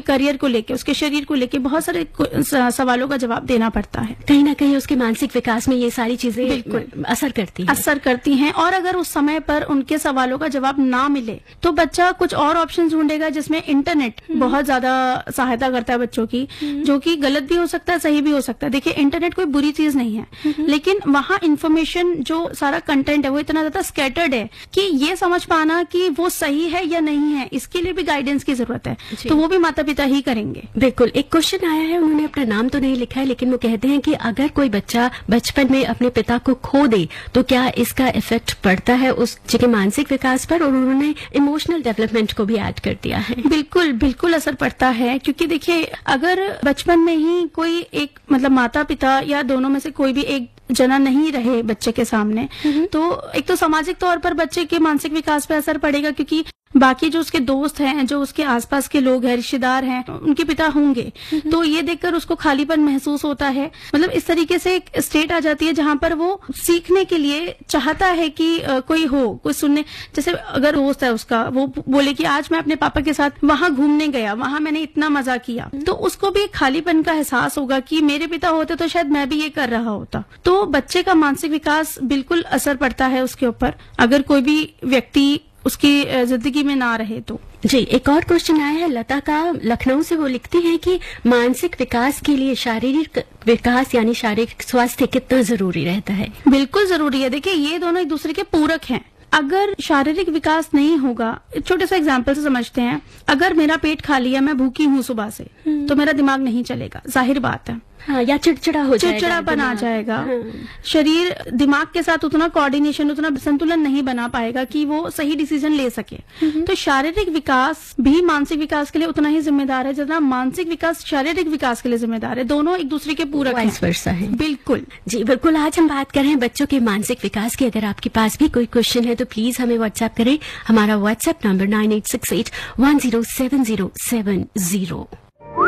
Career को लेके, उसके शरीर को लेके बहुत सारे सवालों का जवाब देना पड़ता है। कहीं ना कहीं उसके मानसिक विकास में ये सारी चीजें बिल्कुल असर करती हैं। और अगर उस समय पर उनके सवालों का जवाब ना मिले तो बच्चा कुछ और ऑप्शन ढूंढेगा, जिसमें इंटरनेट बहुत ज्यादा सहायता करता है बच्चों की, जो कि गलत भी हो सकता है, सही भी हो सकता है। देखिए, इंटरनेट कोई बुरी चीज नहीं है, लेकिन वहाँ इंफॉर्मेशन जो सारा कंटेंट है वो इतना ज्यादा स्कैटर्ड है कि ये समझ पाना कि वो सही है या नहीं है, इसके लिए भी गाइडेंस की जरूरत है। तो वो भी माता पिता ही करेंगे। बिल्कुल। एक क्वेश्चन आया है, उन्होंने अपना नाम तो नहीं लिखा है, लेकिन वो कहते हैं कि अगर कोई बच्चा बचपन में अपने पिता को खो दे तो क्या इसका इफेक्ट पड़ता है उसके मानसिक विकास पर? और उन्होंने इमोशनल डेवलपमेंट को भी ऐड कर दिया है। बिल्कुल बिल्कुल असर पड़ता है, क्योंकि देखिए, अगर बचपन में ही कोई एक मतलब माता पिता या दोनों में से कोई भी एक जना नहीं रहे बच्चे के सामने, तो एक तो सामाजिक तौर पर बच्चे के मानसिक विकास पे असर पड़ेगा, क्योंकि बाकी जो उसके दोस्त हैं, जो उसके आसपास के लोग हैं, रिश्तेदार हैं, उनके पिता होंगे, तो ये देखकर उसको खालीपन महसूस होता है। मतलब इस तरीके से एक स्टेट आ जाती है जहां पर वो सीखने के लिए चाहता है कि कोई हो, कोई सुनने। जैसे अगर दोस्त है उसका, वो बोले कि आज मैं अपने पापा के साथ वहां घूमने गया, वहां मैंने इतना मजा किया, तो उसको भी खालीपन का एहसास होगा कि मेरे पिता होते तो शायद मैं भी ये कर रहा होता। तो बच्चे का मानसिक विकास बिल्कुल असर पड़ता है उसके ऊपर, अगर कोई भी व्यक्ति उसकी जिंदगी में ना रहे तो। जी, एक और क्वेश्चन आया है लता का, लखनऊ से। वो लिखती हैं कि मानसिक विकास के लिए शारीरिक विकास यानी शारीरिक स्वास्थ्य कितना जरूरी रहता है? बिल्कुल जरूरी है। देखिए, ये दोनों एक दूसरे के पूरक हैं। अगर शारीरिक विकास नहीं होगा, छोटे सा एग्जाम्पल से समझते हैं, अगर मेरा पेट खाली है, मैं भूखी हूँ सुबह से, तो मेरा दिमाग नहीं चलेगा, जाहिर बात है। हाँ, या चिड़चिड़ापन आ जाएगा। शरीर दिमाग के साथ उतना कोऑर्डिनेशन, उतना संतुलन नहीं बना पाएगा कि वो सही डिसीजन ले सके। तो शारीरिक विकास भी मानसिक विकास के लिए उतना ही जिम्मेदार है जितना मानसिक विकास शारीरिक विकास के लिए जिम्मेदार है। दोनों एक दूसरे के पूरक हैं। बिल्कुल जी, बिल्कुल। आज हम बात कर रहे हैं बच्चों के मानसिक विकास की। अगर आपके पास भी कोई क्वेश्चन है तो प्लीज हमें व्हाट्सएप करें। हमारा व्हाट्सएप नंबर 9868107070।